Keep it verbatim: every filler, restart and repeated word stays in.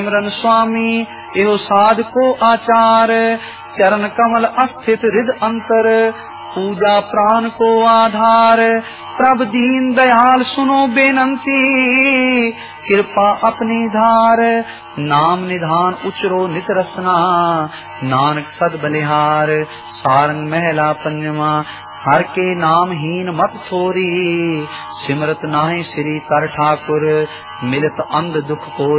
सिमरन स्वामी एहो साध को आचार, चरण कमल अस्थित हृद अंतर, पूजा प्राण को आधार। प्रभ दीन दयाल सुनो बेनंती, कृपा अपनी धार। नाम निधान उचरो नित रसना, नानक सद बलिहार। सारंग महला पंजवा, हर के नाम हीन मत थोरी, सिमरत नाहि श्री कर ठाकुर, मिलत अंध दुख को